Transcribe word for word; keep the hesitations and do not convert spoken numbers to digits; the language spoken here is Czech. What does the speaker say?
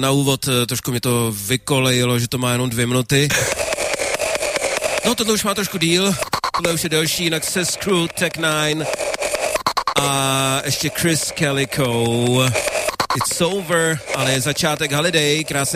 Na úvod trošku mě to vykolejilo, že to má jenom dvě minuty. No, tohle už má trošku díl. Tohle už je delší, jinak se Screw, Tech Nine a ještě Chris Calico. It's over, ale je začátek Holiday, krásný